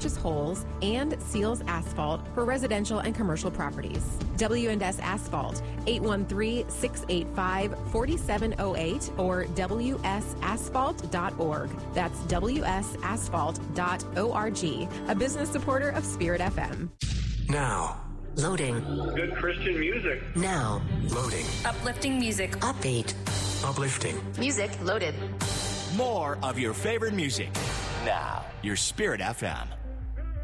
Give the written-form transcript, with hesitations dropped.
patches holes and seals asphalt for residential and commercial properties. W&S Asphalt, 813-685-4708 or wsasphalt.org. That's wsasphalt.org, a business supporter of Spirit FM. Now. Loading. Good Christian music. Now. Loading. Uplifting music. Upbeat. Uplifting. Music loaded. More of your favorite music. Now, your Spirit FM.